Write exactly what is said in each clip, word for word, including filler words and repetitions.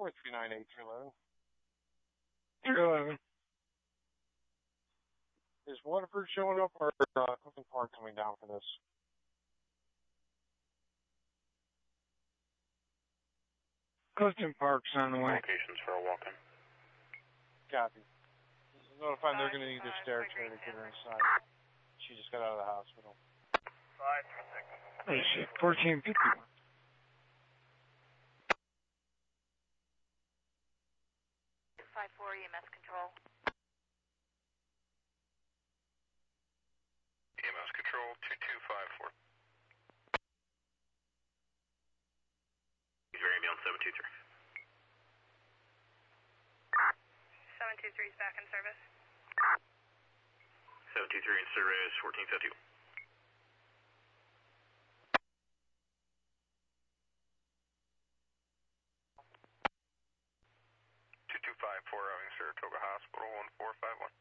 four three nine eight three eleven. three eleven. Is Waterford showing up or uh, Clifton Park coming down for this? Clifton Park's on the way. Locations for a walk-in. Copy. Notifying they're going to need a stair chair to get her inside. She just got out of the hospital. five three six. Oh shit, fourteen fifty-one. five four E M S control. E M S control two two five four. He's very on seven two three. seven two three is back in service. seven two three in service, fourteen fifty. two two five four having Saratoga Hospital, one four five one.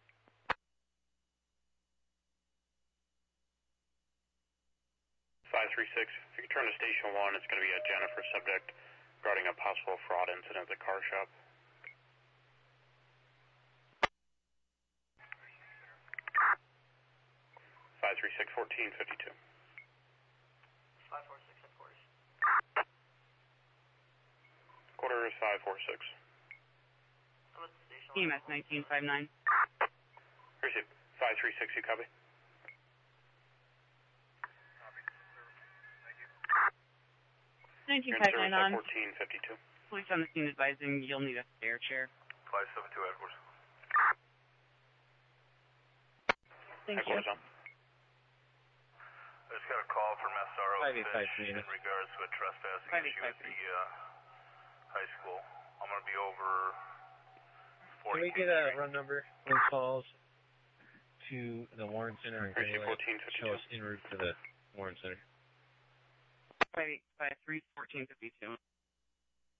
five three six, if you can turn to station one, it's going to be a Jennifer subject regarding a possible fraud incident at the car shop. five three six, fourteen fifty-two. five four six headquarters. Quarter is five four six. I'm at the station. E M S nineteen fifty-nine. Receive. five three six, you copy? nineteen fifty-nine on. fourteen fifty-two. Police on the scene advising you'll need a stair chair. five seven two Edwards. Thank you. Edwards on. I just got a call from S R O five eight five Fish in regards to a trespassing five eight issue five at the uh, high school. I'm going to be over Can we get a run number when calls to the Warren Center and Receive Green fourteen Lake fifty-two. show us en route to the Warren Center? five eight five three, fourteen fifty-two.